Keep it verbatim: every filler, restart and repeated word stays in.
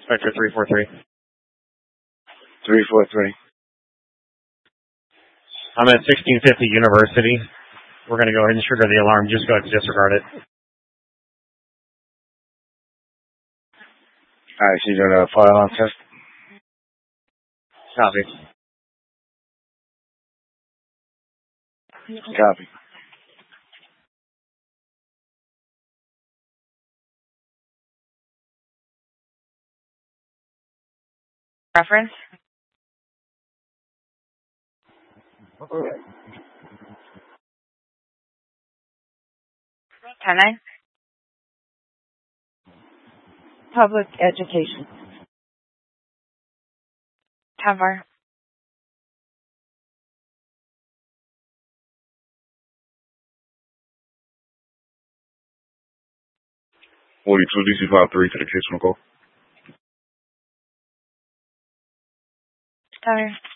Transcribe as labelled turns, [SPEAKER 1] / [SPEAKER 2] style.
[SPEAKER 1] Spectre three four three.
[SPEAKER 2] three four three.
[SPEAKER 1] I'm at sixteen fifty University. We're going to go ahead and trigger the alarm. Just go ahead and disregard it.
[SPEAKER 2] All right, so you're doing a fire alarm test?
[SPEAKER 1] Copy.
[SPEAKER 2] Copy.
[SPEAKER 3] Reference? ten nine?
[SPEAKER 4] Public education.
[SPEAKER 3] ten four.
[SPEAKER 5] forty-two D C five three to the kitchen call.
[SPEAKER 3] Copy.